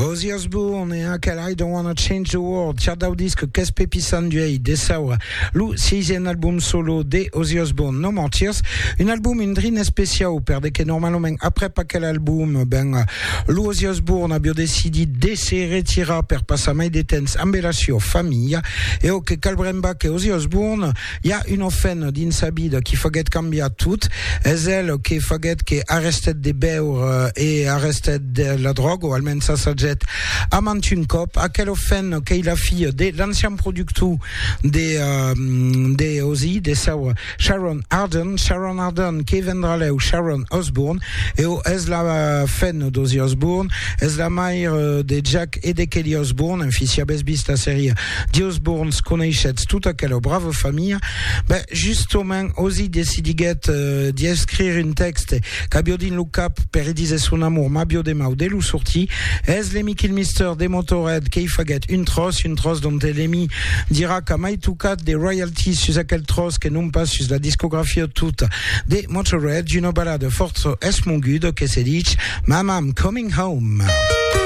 Ozzy Osbourne et aquel I Don't Wanna Change the World, tiar daou disque kes pepisan duei desaour lou sixième album solo de Ozzy Osbourne, No More Tears, un album une drine spécial per de que normalement après pas quel album lou Ozzy Osbourne a bio décidé de se retirer per passer mai de temps amb la sua famiglia e o que Calbrembach e Ozzy Osbourne y a une offense din sa vida qui faguet canviar tout, es elle qui faguet que arrestet de beur et arrestet de la drogue ou almens ça s'adjette à un cop à quelle offense qu'il a fille de l'ancien producteur de Ozzy de Sharon Arden qui vendra là ou Sharon Osbourne et es la fin d'Ozzy Osbourne es la mère de Jack et de Kelly Osbourne un fils besbiste la série di Osbourne connaissait toute aquelle brave famille. Ben justement Ozzy décidé d'écrire un texte qu'abiodin lo cap per dire son amour ma bio de mau de lo sorti es l'emi qu'il mister des Motorhead qui faguet une trosse dont l'emi dira qu'à mai tout cas des royalties sur aquel trosse que non pas sur la discographie toute des Motorhead une balade forte es mon gude que se dit Mama I'm Coming Home.